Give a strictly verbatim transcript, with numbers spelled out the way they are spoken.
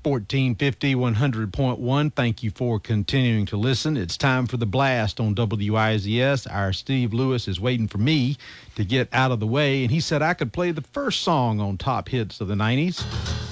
fourteen fifty, one hundred point one. Thank you for continuing to listen. It's time for the blast on W I Z S. Our Steve Lewis is waiting for me to get out of the way, and he said I could play the first song on Top Hits of the nineties.